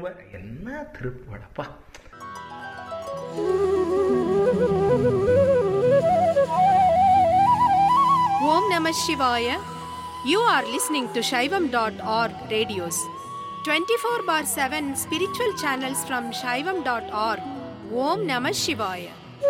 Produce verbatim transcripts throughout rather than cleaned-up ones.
திருப்புவ என்ன திருப்புவடப்பா. Om Namah Shivaya. You are listening to Shaivam dot org radios. twenty-four bar seven spiritual channels from Shaivam dot org. Om Namah Shivaya.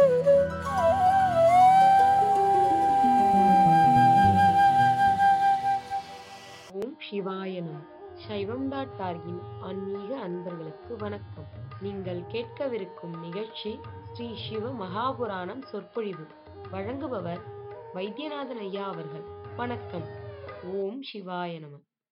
ஓம் சிவாயனம். சைவம் dot ஆர்கின் ஆன்மீக அன்பர்களுக்கு வணக்கம். நீங்கள் கேட்கவிருக்கும் நிகழ்ச்சி ஸ்ரீ சிவ மகாபுராணம் சொற்பொழிவு. வழங்குபவர் வைத்தியநாதன் ஐயா அவர்கள். வணக்கம். ஓம் சிவாய நம.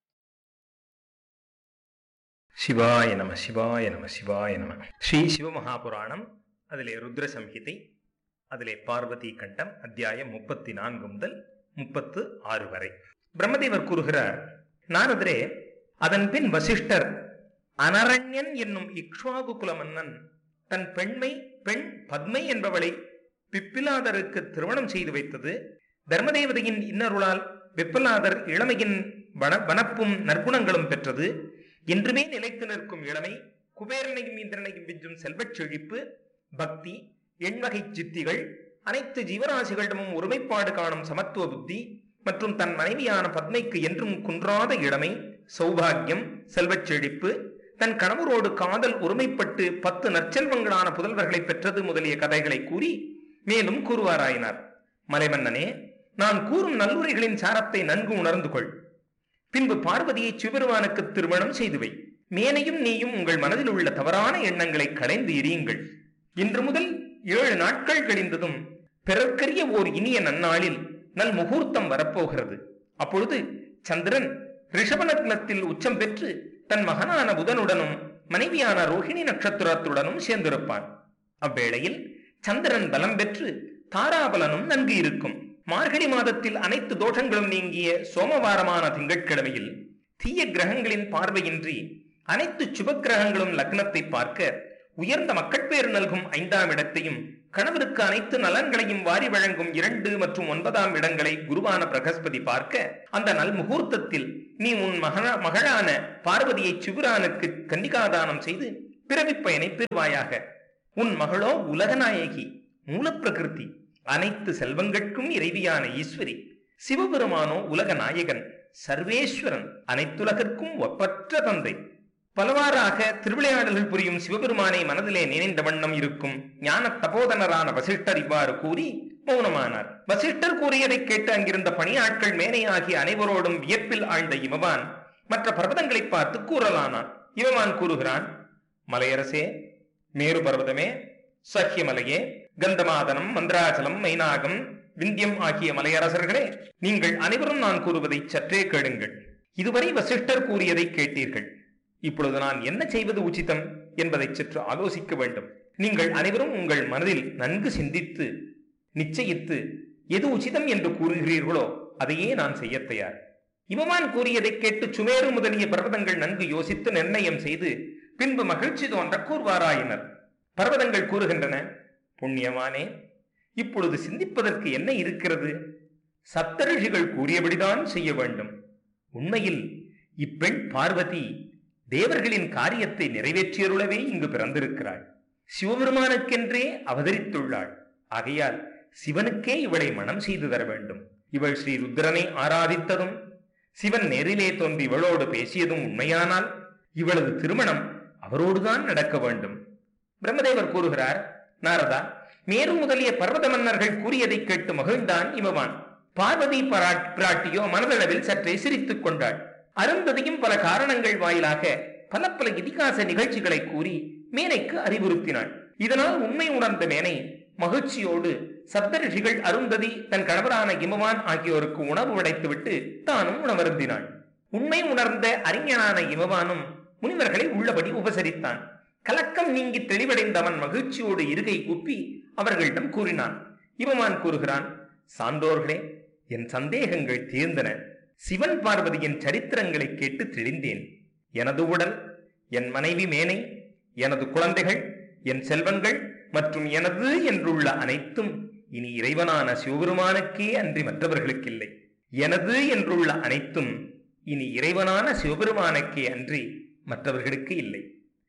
சிவாய நம சிவாய நம சிவாய நம. ஸ்ரீ சிவமகாபுராணம், அதிலே ருத்ர சம்ஹிதை, அதிலே பார்வதி கண்டம், அத்தியாயம் முப்பத்தி நான்கு முதல் முப்பத்து ஆறு வரை. பிரம்மதேவர் கூறுகிறார், நாரதரே, அதன் பின் வசிஷ்டர் அனரண்யன் என்னும் இக்ஷ்வாகு குல மன்னன் தன் பெண்மை பெண் பத்மை என்பவளை பிப்பிலாதருக்கு திருமணம் செய்து வைத்தது. தர்மதேவதையின் இன்னருளால் பிப்பிலாதர் இளமையின் வன வனப்பும் நற்குணங்களும் பெற்றது. என்றுமே நிலைத்து நிற்கும் இளமை, குபேரனையும் இந்திரனையும் விஞ்சும் செல்வச் செழிப்பு, பக்தி, எண்வகை சித்திகள், அனைத்து ஜீவராசிகளிடமும் ஒருமைப்பாடு காணும் சமத்துவ புத்தி மற்றும் தன் மனைவியான பத்மைக்கு என்றும் குன்றாத இளமை, சௌபாகியம், செல்வச் செழிப்பு, தன் கணவரோடு காதல் ஒருமைப்பட்டு பத்து நற்செல்வங்களான புதல்வர்களை பெற்றது முதலிய கதைகளை கூறி மேலும் கூறுவாராயினார். மலைமன்னனே, நான் கூறும் நல்லுரைகளின் சாரத்தை நன்கு உணர்ந்து கொள். பின்பு பார்வதியை சிவபெருமானுக்கு திருமணம் செய்துவை. மேனையும் நீயும் உங்கள் மனதில் உள்ள தவறான எண்ணங்களை களைந்து எரியுங்கள். இன்று முதல் ஏழு நாட்கள் கழிந்ததும் பிறர்க்கரிய ஓர் இனிய நன்னாளில் நல் முகூர்த்தம் வரப்போகிறது. அப்பொழுது சந்திரன் ரிஷபநக்னத்தில் உச்சம் பெற்று தன் மகனான புதனுடனும் மனைவியான ரோஹிணி நட்சத்திரத்துடனும் சேர்ந்திருப்பான். அவ்வேளையில் சந்திரன் பலம் பெற்று தாராபலனும் நன்கு இருக்கும். மார்கழி மாதத்தில் அனைத்து தோஷங்களும் நீங்கிய சோமவாரமான திங்கட்கிழமையில் தீய கிரகங்களின் பார்வையின்றி அனைத்து சுப கிரகங்களும் லக்னத்தை பார்க்க, உயர்ந்த மக்கள் பேர் நல்கும் ஐந்தாம் இடத்தையும் கணவருக்கு அனைத்து நலன்களையும் வாரி வழங்கும் இரண்டு மற்றும் ஒன்பதாம் இடங்களை குருவான பிரகஸ்பதி பார்க்க, அந்த நல் முகூர்த்தத்தில் நீ உன் மகன மகளான பார்வதியை சிவரானுக்கு கன்னிகாதானம் செய்து பிறவி பயனை பெறுவாயாக. உன் மகளோ உலகநாயகி, மூலப்பிரகிருதி, அனைத்து செல்வங்களுக்கும் இறைவியான ஈஸ்வரி. சிவபெருமானோ உலக நாயகன், சர்வேஸ்வரன், அனைத்துலகிற்கும் ஒப்பற்ற தந்தை. பலவாறாக திருவிளையாடல்கள் புரியும் சிவபெருமானை மனதிலே நினைந்த வண்ணம் இருக்கும் ஞான தபோதனரான வசிஷ்டர் இவ்வாறு கூறி மௌனமானார். வசிஷ்டர் கூறியதை கேட்டு அங்கிருந்த பணியாட்கள் மேனையாகிய அனைவரோடும் வியப்பில் ஆழ்ந்த இமவான் மற்ற பர்வதங்களை பார்த்து கூறலானான். இமவான் கூறுகிறான், மலையரசே, மேரு பர்வதமே, சஹ்யமலையே, கந்தமாதனம், மந்திராச்சலம், மைனாகம், விந்தியம் ஆகிய மலையரசர்களே, நீங்கள் அனைவரும் நான் கூறுவதை சற்றே கேளுங்கள். இதுவரை வசிஷ்டர் கூறியதை கேட்டீர்கள். இப்பொழுது நான் என்ன செய்வது உச்சிதம் என்பதை சற்று ஆலோசிக்க வேண்டும். நீங்கள் அனைவரும் உங்கள் மனதில் நன்கு சிந்தித்து நிச்சயித்து எது உச்சிதம் என்று கூறுகிறீர்களோ அதையே நான் செய்ய தயார். இமவான் கூறியதை கேட்டு சுமேரு முதலிய பர்வதங்கள் நன்கு யோசித்து நிர்ணயம் செய்து பின்பு மகிழ்ச்சி தோன்ற கூறுவாராயினர். பர்வதங்கள் கூறுகின்றன, புண்ணியமானே, இப்பொழுது சிந்திப்பதற்கு என்ன இருக்கிறது? சப்தரிஷிகள் கூறியபடிதான் செய்ய வேண்டும். உண்மையில் இப்பெண் பார்வதி தேவர்களின் காரியத்தை நிறைவேற்றியருளவே இங்கு பிறந்திருக்கிறாள். சிவபெருமானுக்கென்றே அவதரித்துள்ளாள். ஆகையால் சிவனுக்கே இவளை மனம் செய்து தர வேண்டும். இவள் ஸ்ரீ ருத்ரனை ஆராதித்ததும் சிவன் நேரிலே தோன்றி இவளோடு பேசியதும் உண்மையானால் இவளது திருமணம் அவரோடுதான் நடக்க வேண்டும். பிரம்மதேவர் கூறுகிறார், நாரதா, மேரு முதலிய பர்வத மன்னர்கள் கூறியதை கேட்டு மகிழ்ந்தான் இமவான். பார்வதி பிராட்டியோ மனதளவில் சற்றே சிரித்துக் கொண்டாள். அருந்ததியும் பல காரணங்கள் வாயிலாக பல பல இதிகாச நிகழ்ச்சிகளை கூறி மேனைக்கு அறிவுறுத்தினாள். இதனால் உண்மை உணர்ந்த மேனை மகிழ்ச்சியோடு சப்தரிஷிகள், அருந்ததி, தன் கணவரான இமவான் ஆகியோருக்கு உணவு உடைத்துவிட்டு தானும் உணவருந்தினாள். உண்மை உணர்ந்த அறிஞனான இமவானும் முனிவர்களை உள்ளபடி உபசரித்தான். கலக்கம் நீங்கி தெளிவடைந்தவன் மகிழ்ச்சியோடு இருகை கூப்பி அவர்களிடம் கூறினான். இமவான் கூறுகிறான், சான்றோர்களே, என் சந்தேகங்கள் தீர்ந்தன. சிவன் பார்வதியின் சரித்திரங்களை கேட்டு தெளிந்தேன். எனது உடல், என் மனைவி மேனை, எனது குழந்தைகள், என் செல்வங்கள் மற்றும் எனது என்றுள்ள அனைத்தும் இனி இறைவனான சிவபெருமானுக்கே அன்றி மற்றவர்களுக்கு இல்லை. எனது என்றுள்ள அனைத்தும் இனி இறைவனான சிவபெருமானுக்கே அன்றி மற்றவர்களுக்கு இல்லை.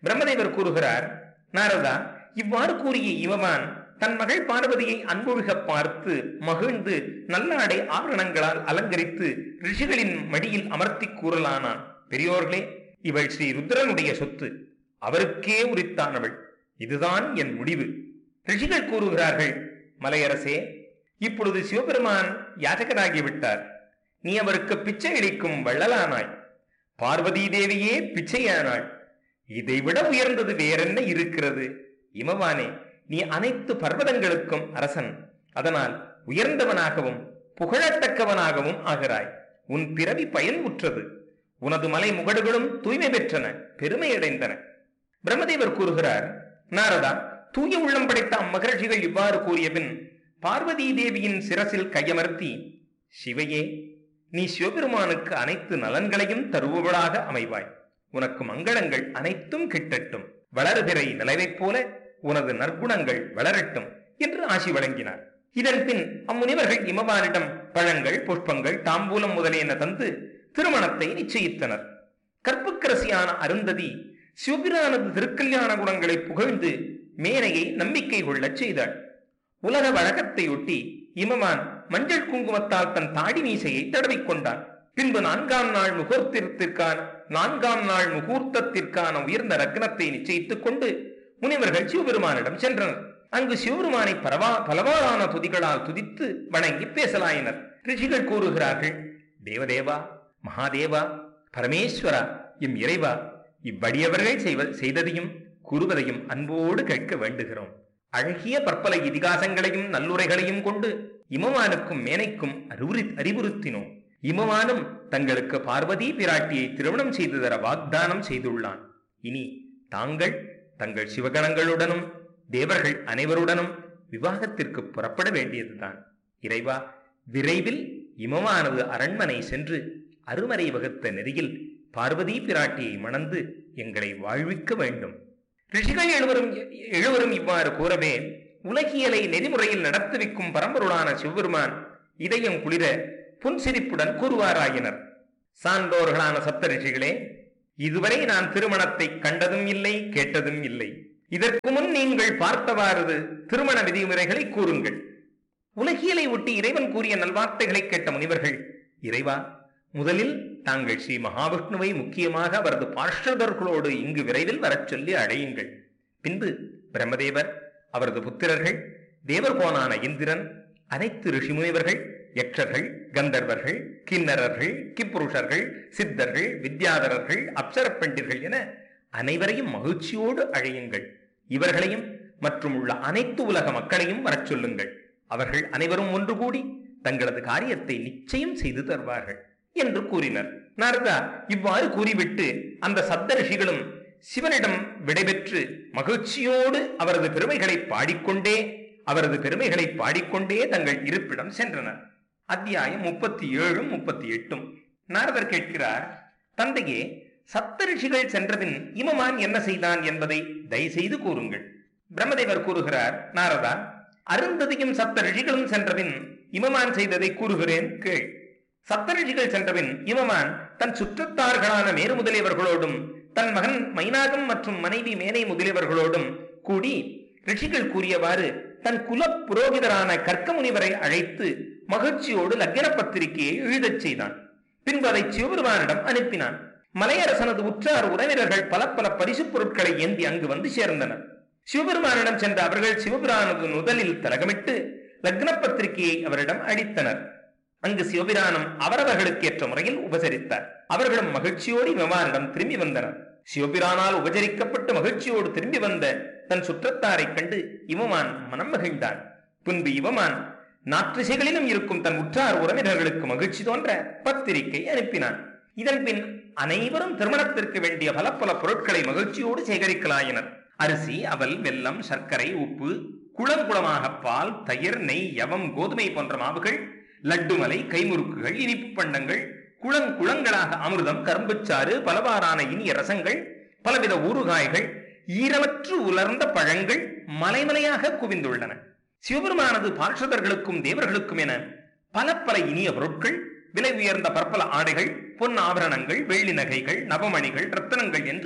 பிரம்மதேவர் கூறுகிறார், நாரதா, இவ்வாறு கூறிய இவமான் தன் மகள் பார்வதியை அன்பொழுக பார்த்து மகிழ்ந்து நல்லாடை ஆபரணங்களால் அலங்கரித்து ரிஷிகளின் மடியில் அமர்த்தி கூறலானான், பெரியோர்களே, இவள் ஸ்ரீ ருத்ரனுடைய சொத்து, அவருக்கே உரித்தானவள். இதுதான் என் முடிவு. ரிஷிகள் கூறுகிறார்கள், மலையரசே, இப்பொழுது சிவபெருமான் யாஜகராகிவிட்டார். நீ அவருக்கு பிச்சை அளிக்கும் வள்ளலானாய். பார்வதி தேவியே பிச்சையானாள். இதைவிட உயர்ந்தது வேறென்ன இருக்கிறது? இமவானே, நீ அனைத்து பர்வதங்களுக்கும் அரசன். அதனால் உயர்ந்தவனாகவும் புகழத்தக்கவனாகவும் ஆகிறாய். உன் பிறவி பயன் உற்றது. உனது மலை முகடுகளும் தூய்மை பெற்றன, பெருமையடைந்தன. பிரம்மதேவர் கூறுகிறார், நாரதா, தூய உள்ளம் படைத்த அம்மகர்ஷிகள் இவ்வாறு கூறிய பின் பார்வதி தேவியின் சிரசில் கையமர்த்தி, சிவையே, நீ சிவபெருமானுக்கு அனைத்து நலன்களையும் தருபவளாக அமைவாய். உனக்கு மங்களங்கள் அனைத்தும் கிட்டட்டும். வளர்பிறை நிலவைப் போல உனது நற்குணங்கள் வளரட்டும் என்று ஆசி வழங்கினார். இதன் பின் அம்முனிவர்கள் இமவானிடம் பழங்கள், புஷ்பங்கள், தாம்பூலம் முதலியன தந்து திருமணத்தை நிச்சயித்தனர். கற்புக்கரசியான அருந்ததி சிவபிரானது திருக்கல்யாண குணங்களை புகழ்ந்து மேனையை நம்பிக்கை கொள்ளச் செய்தாள். உலக வழக்கத்தையொட்டி இமவான் மஞ்சள் குங்குமத்தால் தன் தாடி மீசையை தடவிக்கொண்டான். பின்பு நான்காம் நாள் முகூர்த்தத்திற்கான நான்காம் நாள் முகூர்த்தத்திற்கான உயர்ந்த ரத்னத்தை நிச்சயித்துக் கொண்டு முனிவர்கள் சிவபெருமானிடம் சென்றனர். அங்கு சிவபெருமானை பரவா பலவாறான துதிகளால் துதித்து வணங்கி பேசலாயினர். ரிஷிகள் கூறுகிறார்கள், தேவதேவா, மகாதேவா, பரமேஸ்வரா, எம் இறைவா, இவ்வடியவர்கள் செய்ததையும் கூறுவதையும் அன்போடு கேட்க வேண்டுகிறோம். அழகிய பற்பல இதிகாசங்களையும் நல்லுரைகளையும் கொண்டு இமவானுக்கும் மேனைக்கும் அறிவுறு அறிவுறுத்தினோம். இமவானும் தங்களுக்கு பார்வதி பிராட்டியை திருமணம் செய்து தர வாக்தானம் செய்துள்ளான். இனி தாங்கள் தங்கள் சிவகணங்களுடனும் தேவர்கள் அனைவருடனும் விவாகத்திற்கு புறப்பட வேண்டியதுதான். இறைவா, விரைவில் இமவானது அரண்மனை சென்று அருமறை வகுத்த நெறியில் பார்வதி பிராட்டியை மணந்து எங்களை வாழ்விக்க வேண்டும். ரிஷிகள் எழுவரும் எழுவரும் இவ்வாறு கூறவே உலகியலை நெறிமுறையில் நடத்துவிக்கும் பரம்பொருளான சிவபெருமான் இதயம் குளிர புன்சிரிப்புடன் கூறுவாராயினர். சான்றோர்களான சப்த ரிஷிகளே, இதுவரை நான் திருமணத்தை கண்டதும் இல்லை, கேட்டதும் இல்லை. இதற்கு முன் நீங்கள் பார்த்தவாறு திருமண விதிமுறைகளை கூறுங்கள். உலகியலை ஒட்டி இறைவன் கூறிய நல்வார்த்தைகளை கேட்ட முனிவர்கள், இறைவா, முதலில் தாங்கள் ஸ்ரீ மகாவிஷ்ணுவை முக்கியமாக அவரது பார்ஷதர்களோடு இங்கு விரைவில் வரச் சொல்லி அழையுங்கள். பின்பு பிரம்மதேவர், அவரது புத்திரர்கள், தேவர்கோனான இந்திரன், அனைத்து ரிஷி முனிவர்கள், யக்ஷர்கள், கந்தர்வர்கள், கிண்ணறர்கள், கிப்புருஷர்கள், சித்தர்கள், வித்யாதரர்கள், அப்சர பெண்டிர்கள் என அனைவரையும் மகிழ்ச்சியோடு அழையுங்கள். இவர்களையும் மற்றும் உள்ள அனைத்து உலக மக்களையும் வரச் சொல்லுங்கள். அவர்கள் அனைவரும் ஒன்று கூடி தங்களது காரியத்தை நிச்சயம் செய்து தருவார்கள் என்று கூறினர். நாரதா இவ்வாறு கூறிவிட்டு அந்த சப்த ரிஷிகளும் சிவனிடம் விடைபெற்று மகிழ்ச்சியோடு அவரது பெருமைகளை பாடிக்கொண்டே அவரது பெருமைகளை பாடிக்கொண்டே தங்கள் இருப்பிடம் சென்றனர். அத்தியாயம் முப்பத்தி ஏழும் முப்பத்தி எட்டும். நாரதர் கேட்கிறார், தந்தையே, சப்த ரிஷிகள் சென்றபின் இமவான் என்ன செய்தான் என்பதை தயவுசெய்து கூறுங்கள். பிரம்மதேவர் கூறுகிறார், நாரதா, அருந்ததியும் சப்த ரிஷிகளும் சென்றபின் இமவான் செய்ததை கூறுகிறேன் கேள். சப்த ரிஷிகள் சென்றபின் இமவான் தன் சுற்றத்தார்களான மேரு முதலியவர்களோடும் தன் மகன் மைனாகம் மற்றும் மனைவி மேனை முதலியவர்களோடும் கூடி ரிஷிகள் கூறியவாறு தன் குல புரோகிதரான கர்க்க முனிவரை அழைத்து மகிழ்ச்சியோடு லக்ன பத்திரிகையை எழுதச் செய்தான். பின்பு அதை சிவபெருமானிடம் அனுப்பினான். மலையரசனது உற்றார் உறவினர்கள் பல பல பரிசு பொருட்களை ஏந்தி அங்கு வந்து சேர்ந்தனர். சிவபெருமானிடம் சென்ற அவர்கள் சிவபிரானது முதலில் தலகமிட்டு லக்ன பத்திரிகையை அவரிடம் அளித்தனர். அங்கு சிவபிரானம் அவரவர்களுக்கு ஏற்ற முறையில் உபசரித்தார். அவர்களும் மகிழ்ச்சியோடு இமவானிடம் திரும்பி வந்தனர். சிவபிரானால் உபசரிக்கப்பட்டு மகிழ்ச்சியோடு திரும்பி வந்த தன் சுற்றத்தாரை கண்டு இவமான் மனம் மகிழ்ந்தான். பின்பு இவமான் நாற்றிசைகளிலும் இருக்கும் தன் உற்றார் உறவினர்களுக்கு மகிழ்ச்சி தோன்ற பத்திரிகை அனுப்பினான். இதன் பின் அனைவரும் திருமணத்திற்கு வேண்டிய பல பல பொருட்களை மகிழ்ச்சியோடு சேகரிக்கலாயினர். அரிசி, அவல், வெல்லம், சர்க்கரை, உப்பு, குளங்குளமாக பால், தயிர், நெய், யவம், கோதுமை போன்ற மாவுகள், லட்டுமலை, கைமுறுக்குகள், இனிப்பு பண்டங்கள், குளங்குளங்களாக அமிர்தம், கரும்புச்சாறு, பலவாறான இனிய ரசங்கள், பலவித ஊறுகாய்கள், ஈரமற்று உலர்ந்த பழங்கள் மலைமலையாக குவிந்துள்ளன. சிவபெருமானது பார்ஷதர்களுக்கும் தேவர்களுக்கும் என பல பல இனிய பொருட்கள், விலை உயர்ந்த பற்பல ஆடைகள், பொன் ஆபரணங்கள், வெள்ளி நகைகள், நவமணிகள், ரத்தனங்கள் என்று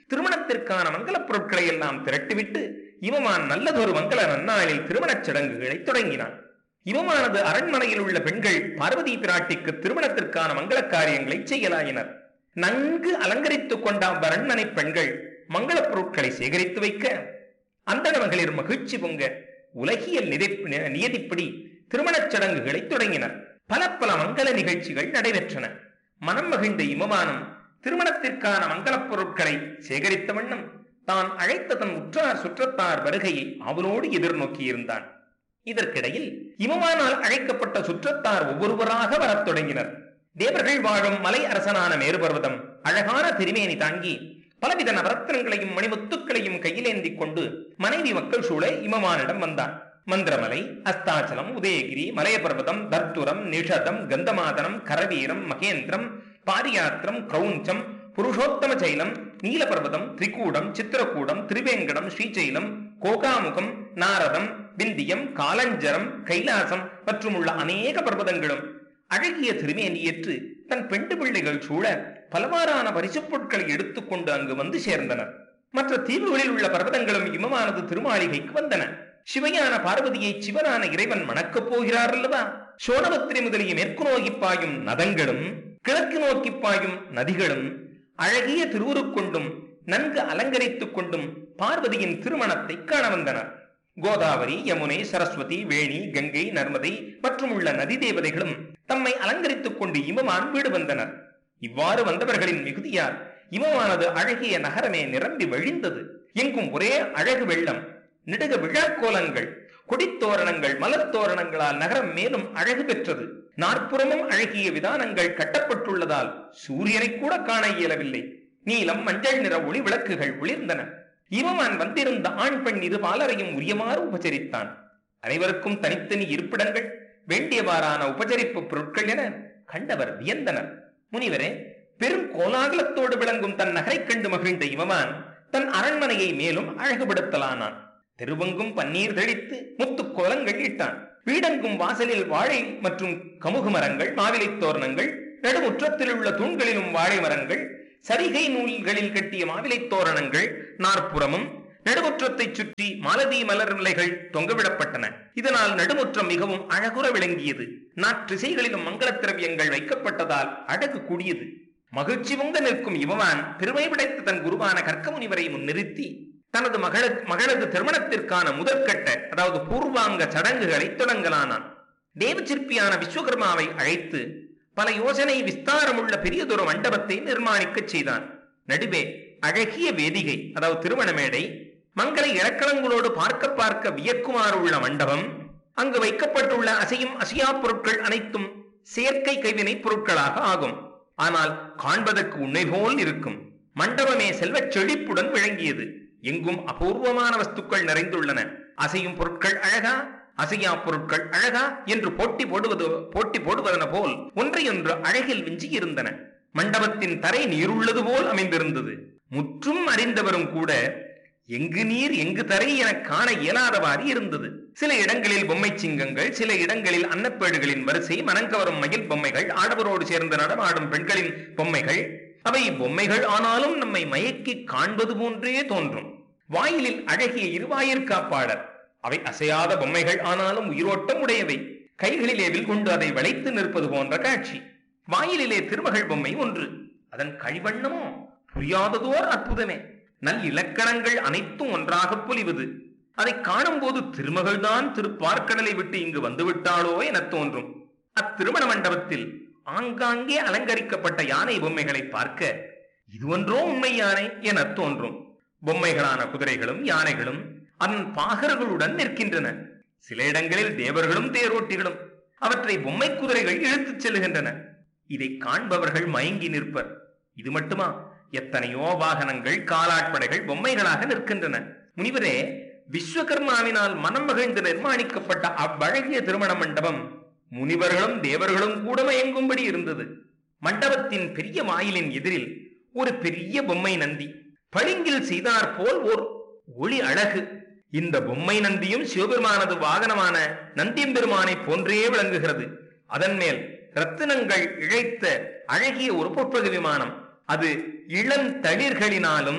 திருமணத்திற்கான மங்களப் பொருட்களை எல்லாம் திரட்டிவிட்டு இவமான் நல்லதொரு மங்கள நன்னாளில் திருமணச் சடங்குகளை தொடங்கினான். இவமானது அரண்மனையில் உள்ள பெண்கள் பார்வதி பிராட்டிக்கு திருமணத்திற்கான மங்கள காரியங்களை செய்யலாயினர். நன்கு அலங்கரித்துக் கொண்ட அரண்மனை பெண்கள் மங்களப் பொருட்களை சேகரித்து வைக்க அந்தண மகளிர் மகிழ்ச்சி பொங்க உலகியல் நியதிப்படி திருமணச் சடங்குகளை தொடங்கினர். பல பல மங்கள நிகழ்ச்சிகள் நடைபெற்றன. மனம் மகிழ்ந்த இமமானும் திருமணத்திற்கான மங்களப் பொருட்களை சேகரித்த வண்ணம் தான் அழைத்த தன் உற்றார் சுற்றத்தார் வருகையை அவனோடு எதிர்நோக்கி இருந்தான். இதற்கிடையில் இமமானால் அழைக்கப்பட்ட சுற்றத்தார் ஒவ்வொருவராக வரத் தொடங்கினர். தேவர்கள் வாழும் மலை அரசனான மேருபர்வதம் அழகான திருமேனி தாங்கி பலவித நவரத்னங்களையும் மணிமுத்துக்களையும் கையிலேந்தி கொண்டு மனைவி மக்கள் சூழ இமமானிடம் வந்தான். மந்திரமலை, அஸ்தாச்சலம், உதயகிரி, மலையபர்வதம், தர்த்துரம், நிஷதம், கந்தமாதனம், கரவீரம், மகேந்திரம், பாரியாத்திரம், கிரௌஞ்சம், புருஷோத்தம சைலம், நீலபர்வதம், திரிகூடம், சித்திரகூடம், திரிவேங்கடம், ஸ்ரீசைலம், கோகாமுகம், நாரதம், விந்தியம், காலஞ்சரம், கைலாசம் மற்றும் உள்ள அநேக பர்வதங்களும் அழகிய திருமேனியேற்று தன் பெண்டு பிள்ளைகள் சூழ பலவாறான பரிசுப் பொருட்களை எடுத்துக்கொண்டு அங்கு வந்து சேர்ந்தனர். மற்ற தீவுகளில் உள்ள பர்வதங்களும் இமமானது திருமாளிகைக்கு வந்தன. சிவையான பார்வதியை சிவனான இறைவன் மணக்கப் போகிறார் அல்லவா? சோனபத்திரி முதலிய மேற்கு நோக்கி பாயும் நதங்களும் கிழக்கு நோக்கி பாயும் நதிகளும் அழகிய திருவுருக்கொண்டும் நன்கு அலங்கரித்துக் கொண்டும் பார்வதியின் திருமணத்தை காண வந்தனர். கோதாவரி, யமுனை, சரஸ்வதி, வேணி, கங்கை, நர்மதை மற்றும் உள்ள நதி தேவதைகளும் தம்மை அலங்கரித்துக் கொண்டு இமமான் வீடு வந்தனர். இவ்வாறு வந்தவர்களின் மிகுதியால் இமமானது அழகிய நகரமே நிரம்பி வழிந்தது. எங்கும் ஒரே அழகு வெள்ளம், நெடுக விழாக்கோலங்கள், கொடித்தோரணங்கள், மலர் தோரணங்களால் நகரம் மேலும் அழகு பெற்றது. நாற்புறமும் அழகிய விதானங்கள் கட்டப்பட்டுள்ளதால் சூரியனை கூட காண இயலவில்லை. நீலம், மஞ்சள் நிற ஒளி விளக்குகள் ஒளிர்ந்தன. இவமான் வந்திருந்த ஆண் பெண் இரு பாலரையும் உரியமாறு உபசரித்தான். அனைவருக்கும் தனித்தனி இருப்பிடங்கள், வேண்டியவாறான உபசரிப்பு பொருட்கள் என கண்டவர் வியந்தனர். முனிவரே, பெரும் கோலாகலத்தோடு விளங்கும் தன் நகரை கண்டு மகிழ்ந்த இவமான் தன் அரண்மனையை மேலும் அழகுபடுத்தலானான். தெருவெங்கும் பன்னீர் தெளித்து முத்து கோலங்கள் இட்டான். வீடெங்கும் வாசலில் வாழை மற்றும் கமுகு மரங்கள், மாவிலை தோரணங்கள், நடுமுற்றத்தில் உள்ள தூண்களிலும் வாழை மரங்கள், சரிகை நூல்களில் கட்டிய மாவிலை தோரணங்கள் நாற்புறமும் நடுமுற்றத்தை சுற்றி மாலதி மலர் நிலைகள் தொங்கவிடப்பட்டன. இதனால் நடுமுற்றம் மிகவும் அழகுற விளங்கியது. நாற்றிசைகளிலும் மங்கள திரவியங்கள் வைக்கப்பட்டதால் அழகு கூடியது. மகிழ்ச்சி பொங்க நிற்கும் இவமான் பெருமை படைத்த தன் குருவான கற்க முனிவரை முன்னிறுத்தி தனது மகள மகளது திருமணத்திற்கான முதற்கட்ட அதாவது பூர்வாங்க சடங்குகளை தொடங்கலானான். தேவச்சிற்பியான விஸ்வகர்மாவை அழைத்து பல யோசனை விஸ்தாரமுள்ள பெரியதொரு மண்டபத்தை நிர்மாணிக்க செய்தான். நடுவே அழகிய வேதிகை அதாவது திருமண மேடை, மங்கள இலக்கணங்களோடு பார்க்க பார்க்க வியக்குமாறு உள்ள மண்டபம், அங்கு வைக்கப்பட்டுள்ள அசையும் அசையா பொருட்கள் அனைத்தும் செயற்கை கைவினை பொருட்களாக ஆகும். ஆனால் காண்பதற்கு உண்மை போல் இருக்கும். மண்டபமே செல்வச் செழிப்புடன் விளங்கியது. எங்கும் அபூர்வமான வஸ்துக்கள் நிறைந்துள்ளன. அசையும் பொருட்கள் அழகா, அசையா பொருட்கள் அழகா என்று போட்டி போடுவது போட்டி போடுவதன போல் ஒன்றையொன்று அழகில் விஞ்சி இருந்தன. மண்டபத்தின் தரை நீருள்ளது போல் அமைந்திருந்தது. முற்றும் அறிந்தவரும் கூட எங்கு நீர் எங்கு தரை என காண இயலாதவாறு இருந்தது. சில இடங்களில் பொம்மை சிங்கங்கள், சில இடங்களில் அன்னப்பேடுகளின் வரிசை, மனங்கவரும் மயில் பொம்மைகள், ஆடவரோடு சேர்ந்து நடமாடும் பெண்களின் பொம்மைகள். அவை பொம்மைகள் ஆனாலும் நம்மை மயக்கி காண்பது போன்றே தோன்றும். வாயிலில் அழகிய இருவாயிற்காப்பாளர். அவை அசையாத பொம்மைகள் ஆனாலும் உயிரோட்டம் உடையவை. கைகளிலே வில் கொண்டு அதை வளைத்து நிற்பது போன்ற காட்சி. வாயிலிலே திருமகள் பொம்மை ஒன்று. அதன் கழிவண்ணமோ புரியாததோர் அற்புதமே. நல் இலக்கணங்கள் அனைத்தும் ஒன்றாக பொலிவது. அதை காணும் போது திருமகள்தான் திருப்பார்க்கடலை விட்டு இங்கு வந்துவிட்டாளோ என தோன்றும். அத்திருமண மண்டபத்தில் ஆங்காங்கே அலங்கரிக்கப்பட்ட யானை பொம்மைகளை பார்க்க இது ஒன்றோ உண்மை யானை என தோன்றும். பொம்மைகளான குதிரைகளும் யானைகளும் அதன் பாகர்களுடன் நிற்கின்றன. சில இடங்களில் தேவர்களும் தேரோட்டிகளும் அவற்றை பொம்மை குதிரைகள் இழுத்துச் செல்லுகின்றன. இதை காண்பவர்கள் மயங்கி நிற்பர். இது மட்டுமா, எத்தனையோ வாகனங்கள், காலாட்படைகள் பொம்மைகளாக நிற்கின்றன. முனிவரே, விஸ்வகர்மாவினால் மனம் மகிழ்ந்து நிர்மாணிக்கப்பட்ட அவ்வழகிய திருமண மண்டபம் முனிவர்களும் தேவர்களும் கூட மயங்கும்படி இருந்தது. மண்டபத்தின் பெரிய வாயிலின் எதிரில் ஒரு பெரிய பொம்மை நந்தி, பளிங்கில் செய்தார் போல் ஓர் ஒளி அழகு. இந்த பொம்மை நந்தியும் சிவபெருமானது வாகனமான நந்தியம்பெருமானை போன்றே விளங்குகிறது. அதன் மேல் ரத்தினங்கள் இழைத்த அழகிய ஒரு பொற்பகு விமானம். அது இளந்தளிர்களினாலும்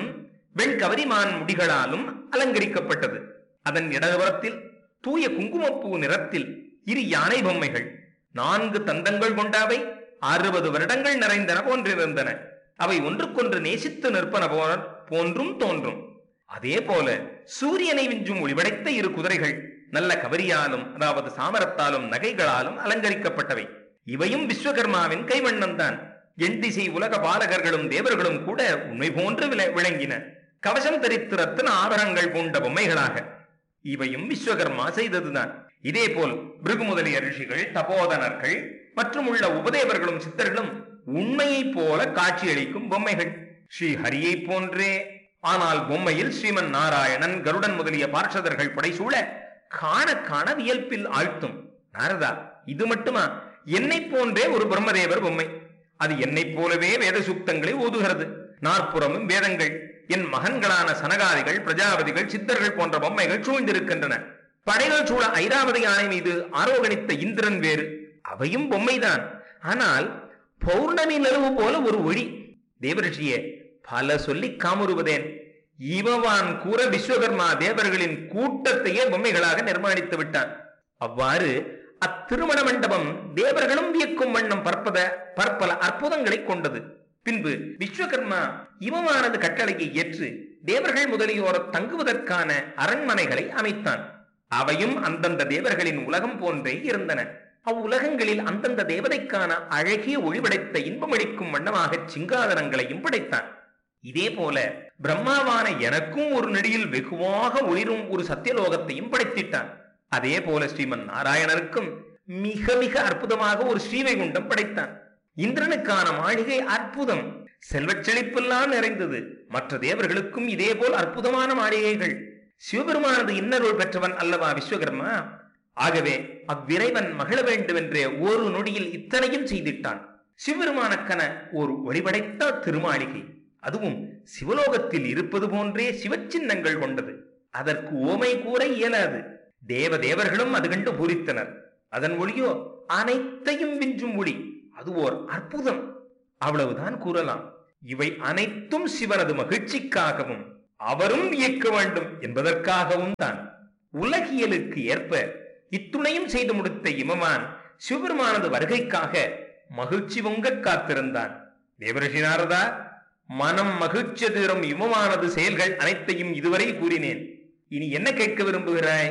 வெண்கவரிமான் முடிகளாலும் அலங்கரிக்கப்பட்டது. அதன் இடதுபுறத்தில் தூய குங்குமப்பூ நிறத்தில் இரு யானை பொம்மைகள், நான்கு தந்தங்கள் கொண்டவை, அறுபது வருடங்கள் நிறைந்தன போன்றிருந்தன. அவை ஒன்றுக்கொன்று நேசித்து நிற்பன போன்றும் தோன்றும். அதே போல சூரியனை விஞ்சும் ஒளிபடைத்த இரு குதிரைகள் நல்ல கவரியாலும் அதாவது சாமரத்தாலும் நகைகளாலும் அலங்கரிக்கப்பட்டவை. இவையும் விஸ்வகர்மாவின் கைவண்ணம் தான். எண் திசை உலக பாலகர்களும் தேவர்களும் கூட உண்மை போன்று விளங்கின. கவசம் தரித்து ரத்தின ஆபரணங்கள் பூண்ட பொம்மைகளாக. இவையும் விஸ்வகர்மா செய்ததுதான். இதே போல் பிருகு முதலிய ரிஷிகள், தபோதனர்கள் மற்றும் உள்ள உபதேவர்களும் சித்தர்களும் உண்மையை போல காட்சியளிக்கும் பொம்மைகள். ஸ்ரீ ஹரியை போன்றே, ஆனால் பொம்மையில் ஸ்ரீமன் நாராயணன், கருடன் முதலிய பார்ஷதர்கள் படைசூழ காண காண வியல்பில் ஆழ்த்தும். நாரதா, இது மட்டுமா? என்னை போன்றே ஒரு பிரம்மதேவர் பொம்மை. அது என்னை போலவே வேத சூக்தங்களை ஓதுகிறது. நாற்புறமும் வேதங்கள். என் மகன்களான சனகாதிகள், பிரஜாபதிகள், சித்தர்கள் போன்ற பொம்மைகள் சூழ்ந்திருக்கின்றன. படைகள் சூழ ஐராவதி யானை மீது ஆரோகணித்த இந்திரன் வேறு. அவையும் பொம்மைதான். ஆனால் பௌர்ணமி நிலவு போல ஒரு ஒளி. தேவரிஷியே, பல சொல்லி காமுறுவதேன். இவவான் கூற விஸ்வகர்மா தேவர்களின் கூட்டத்தையே பொம்மைகளாக நிர்மாணித்து விட்டான். அவ்வாறு அத்திருமண மண்டபம் தேவர்களும் வியக்கும் வண்ணம் பற்பத பற்பல அற்புதங்களை கொண்டது. பின்பு விஸ்வகர்மா இவமானது கட்டளையை ஏற்று தேவர்கள் முதலியோர் தங்குவதற்கான அரண்மனைகளை அமைத்தான். அவையும் அந்தந்த தேவர்களின் உலகம் போன்றே இருந்தன. அவ்வுலகங்களில் அந்தந்த தேவதைக்கான அழகிய ஒளிபடைத்த இன்பமளிக்கும் வண்ணமாக சிங்காதனங்களையும் படைத்தான். இதே போல பிரம்மாவான எனக்கும் ஒரு நெடியில் வெகுவாக ஒளிரும் ஒரு சத்தியலோகத்தையும் படைத்திட்டான். அதே போல ஸ்ரீமன் நாராயணருக்கும் மிக மிக அற்புதமாக ஒரு ஸ்ரீவைகுண்டம் படைத்தான். இந்திரனுக்கான மாளிகை அற்புதம், செல்வச் செழிப்பெல்லாம் நிறைந்தது. மற்ற தேவர்களுக்கும் இதே போல் அற்புதமான மாளிகைகள். சிவபெருமானது இன்னருள் பெற்றவன் அல்லவா விஸ்வகர்மா? ஆகவே அவ்விரைவன் மகிழ வேண்டும் என்றே ஒரு நொடியில் இத்தனையும் செய்திட்டான். சிவபெருமானக்கன ஒரு ஒளிபடைத்த திருமாளிகை, அதுவும் சிவலோகத்தில் இருப்பது போன்றே சிவச்சின்னங்கள் கொண்டது. அதற்கு ஓமை கூற இயலாது. தேவ தேவர்களும் அது கண்டு பூரித்தனர். அதன் ஒளியோ அனைத்தையும் விஞ்சும் ஒளி. அது ஓர் அற்புதம், அவ்வளவுதான் கூறலாம். இவை அனைத்தும் சிவனது மகிழ்ச்சிக்காகவும் அவரும் இயக்க வேண்டும் என்பதற்காகவும் தான். உலகியலுக்கு ஏற்ப இத்துணையும் செய்து முடித்த இமமான் சிவபெருமானது வருகைக்காக மகிழ்ச்சி பொங்க காத்திருந்தான். தேவரிஷி நாரதா, மனம் மகிழ்ச்சி தரும் இமமானது செயல்கள் அனைத்தையும் இதுவரை கூறினேன். இனி என்ன கேட்க விரும்புகிறாய்?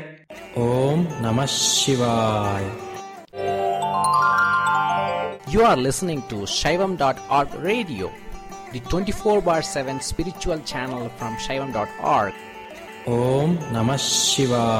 ஓம் நம சிவாய். You are listening to Shaivam dot org radio, the twenty-four bar seven spiritual channel from Shaivam dot org. Om Namah Shivaya.